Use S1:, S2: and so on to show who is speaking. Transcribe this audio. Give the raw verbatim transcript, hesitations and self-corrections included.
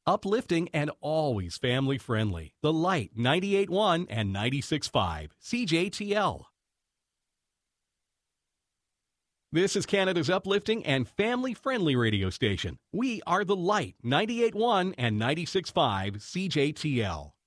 S1: Uplifting and always family friendly. The Light ninety-eight point one and ninety-six point five C J T L. This is Canada's uplifting and family-friendly radio station. We are The Light ninety-eight point one and ninety-six point five C J T L.